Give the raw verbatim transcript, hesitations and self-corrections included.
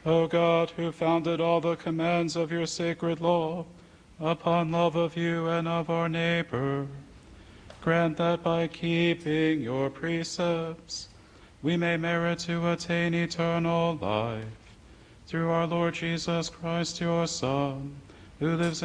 O God, who founded all the commands of your sacred law upon love of you and of our neighbor, grant that by keeping your precepts we may merit to attain eternal life. Through our Lord Jesus Christ, your Son, who lives